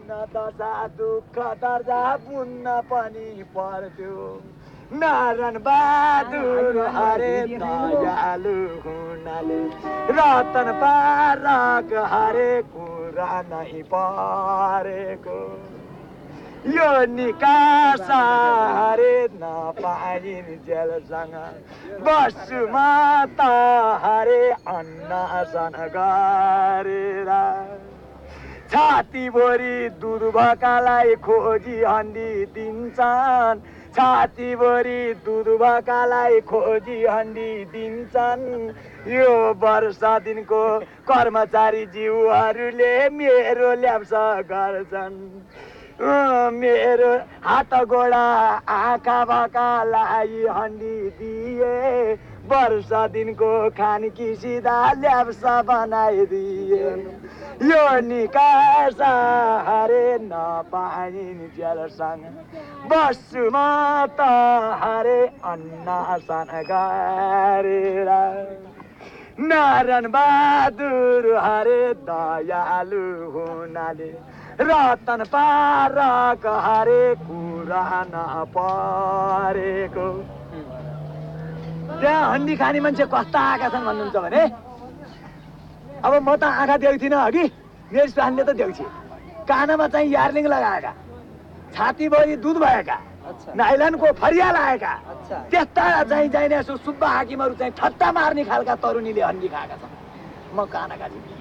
किन दशा दुःख दर्जा बुन्न पनि पर्थ्यो नारायण बहादुर हरे दयालु हुनाले रतन पारक हरे कुरा नै परेको यो निकास हरे नपाइन् जेलसँग बस्छु म त हरे अन्नसन गरेर छातीभरि दुध भकालाई खोजी हन्डी दिन्छन् छातीभरि दुध भकालाई खोजी हन्डी दिन्छन् यो वर्ष दिनको कर्मचारी जीवहरूले मेरो ल्याप्सा गर्छन् मेरो हात गोडा आँखा भकालाई हन्डी दिए वर्ष दिनको खानकी सिधा ल्याप्सा बनाइदिए यो निकास हरे नपाइन् जेलसँग बस्छु म त हरे अन्नसन गरेर नारायण बहादुर हरे दयालु हुनाले रतन पारक हरे कुरा नपरेको त्यहाँ हन्डी खाने मान्छे कस्ता आएका छन् भन्नुहुन्छ भने अब म त आँखा देख्थिनँ अघि मेरो स्वानले त देख्छे कानमा चाहिँ यार्लिङ लगाएका छातीभरि दुध भएका नाइलनको फरिया लगाएका त्यस्ता चाहिँ सुब्बा हाकिमहरू चाहिँ ठट्टा मार्ने खालका तरुनीले हन्डी खाएका छन् म काना काटी